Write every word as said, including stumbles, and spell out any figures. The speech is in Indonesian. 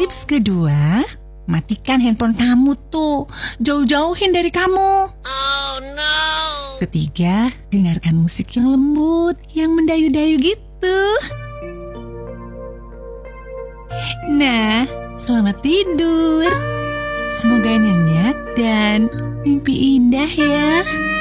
Tips kedua, matikan handphone kamu tuh, jauh-jauhin dari kamu. Oh no. Ketiga, dengarkan musik yang lembut, yang mendayu-dayu gitu. Nah, selamat tidur. Semoga nyenyak dan mimpi indah ya.